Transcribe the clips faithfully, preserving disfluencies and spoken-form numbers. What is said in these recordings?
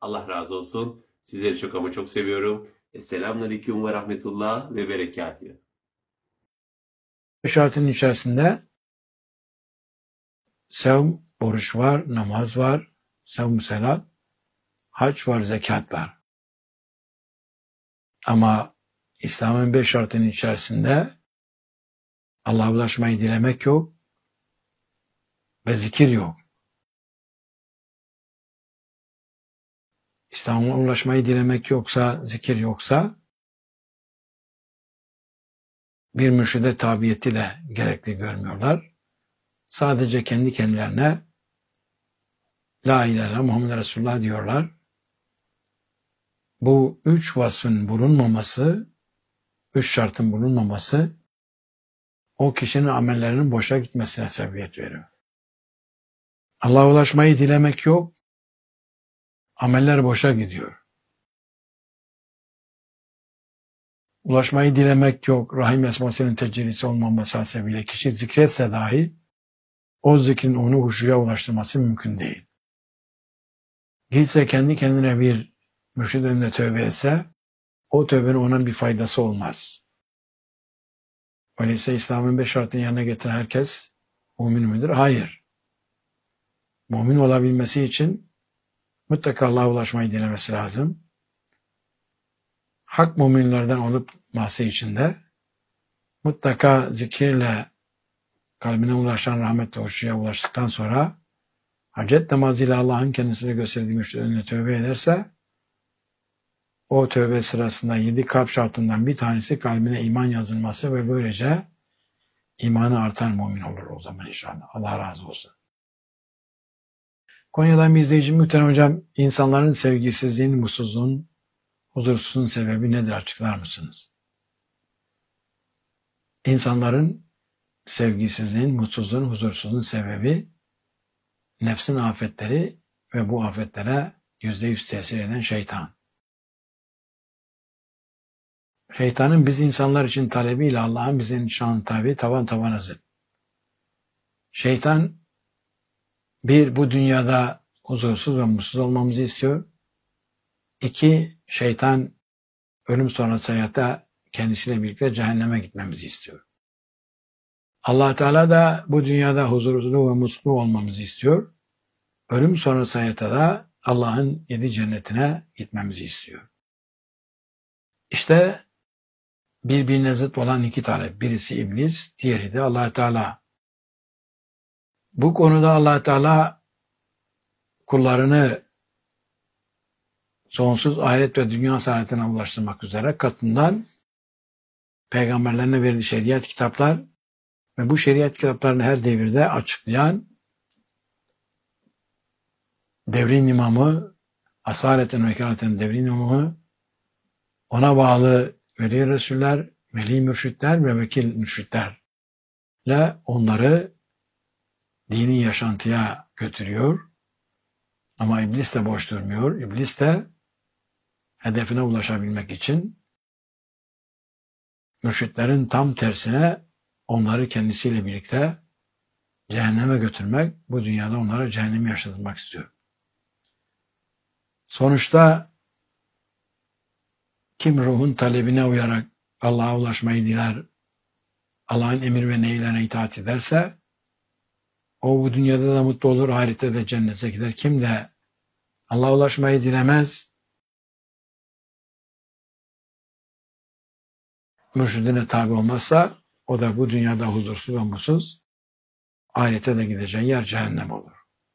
Allah razı olsun. Sizleri çok ama çok seviyorum. Selamünaleyküm ve rahmetullah ve berekatühü. Şartın içerisinde sevm, oruç var, namaz var, sevm, selat, hac var, zekat var. Ama İslam'ın beş şartının içerisinde Allah'a ulaşmayı dilemek yok ve zikir yok. İslam'a ulaşmayı dilemek yoksa, zikir yoksa bir mürşide tabiyeti de gerekli görmüyorlar. Sadece kendi kendilerine La ilahe illallah Muhammed Resulullah diyorlar. Bu üç vasfın bulunmaması, üç şartın bulunmaması o kişinin amellerinin boşa gitmesine sebebiyet veriyor. Allah'a ulaşmayı dilemek yok, ameller boşa gidiyor. Ulaşmayı dilemek yok, Rahim esmasının tecellisi olmaması hasebiyle kişi zikretse dahi o zikrin onu huşuya ulaştırması mümkün değil. Gitse kendi kendine bir mürşid önünde tövbe etse o tövbenin ona bir faydası olmaz. Öyleyse İslam'ın beş şartını yerine getiren herkes mümin midir? Hayır. Mümin olabilmesi için mutlaka Allah'a ulaşmayı dilemesi lazım. Hak müminlerden olup mahsi içinde mutlaka zikirle kalbine ulaşan rahmetle hoşuya ulaştıktan sonra hacet namazıyla Allah'ın kendisine gösterdiği müşterilerine tövbe ederse o tövbe sırasında yedi kalp şartından bir tanesi kalbine iman yazılması ve böylece imanı artan mümin olur o zaman inşallah. Allah razı olsun. Konya'dan bir izleyicim muhterem hocam, insanların sevgisizliğin, mutsuzluğun, huzursuzluğun sebebi nedir açıklar mısınız? İnsanların sevgisizliğin, mutsuzluğun, huzursuzluğun sebebi nefsin afetleri ve bu afetlere yüzde yüz tesir eden şeytan. Şeytanın biz insanlar için talebiyle Allah'ın bize nişanı tabi tavan tavana zıt. Şeytan bir, bu dünyada huzursuz ve mutsuz olmamızı istiyor. İki, şeytan ölüm sonrası hayatta kendisiyle birlikte cehenneme gitmemizi istiyor. Allah Teala da bu dünyada huzurlu ve mutlu olmamızı istiyor. Ölüm sonrası hayatta da Allah'ın yedi cennetine gitmemizi istiyor. İşte birbirine zıt olan iki talep. Birisi iblis, diğeri de Allah Teala. Bu konuda Allah Teala kullarını sonsuz ahiret ve dünya saadetine ulaştırmak üzere katından peygamberlerine verildiği şeriat kitaplar ve bu şeriat kitaplarını her devirde açıklayan devrin imamı, asaleten ve kereten devrin imamı, ona bağlı veli resuller, veli mürşitler ve vekil mürşitlerle onları dini yaşantıya götürüyor. Ama iblis de boş durmuyor. İblis de hedefine ulaşabilmek için mürşitlerin tam tersine onları kendisiyle birlikte cehenneme götürmek, bu dünyada onlara cehennemi yaşatmak istiyor. Sonuçta kim ruhun talebine uyarak Allah'a ulaşmayı diler, Allah'ın emir ve nehirlerine itaat ederse, o bu dünyada da mutlu olur, ahirette de cennete gider. Kim de Allah'a ulaşmayı dilemez, mürşidine tabi olmazsa, o da bu dünyada huzursuz ve mutsuz, ahirete de gideceği yer cehennem olur.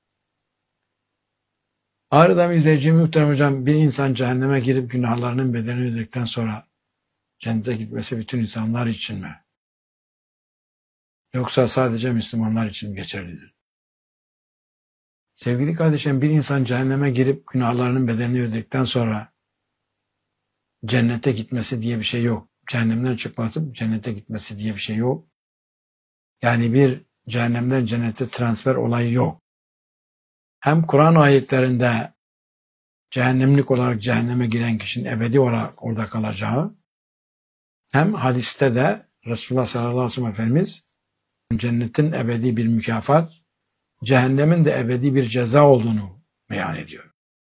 Ağrı'dan izleyicim muhterem hocam, bir insan cehenneme girip günahlarının bedelini ödedikten sonra cennete gitmesi bütün insanlar için mi? Yoksa sadece Müslümanlar için mi geçerlidir? Sevgili kardeşim, bir insan cehenneme girip günahlarının bedelini ödedikten sonra cennete gitmesi diye bir şey yok. Cehennemden çıkması, cennete gitmesi diye bir şey yok. Yani bir cehennemden cennete transfer olayı yok. Hem Kur'an ayetlerinde cehennemlik olarak cehenneme giren kişinin ebedi olarak orada kalacağı, hem hadiste de Resulullah sallallahu aleyhi ve sellem Efendimiz cennetin ebedi bir mükafat, cehennemin de ebedi bir ceza olduğunu beyan ediyor.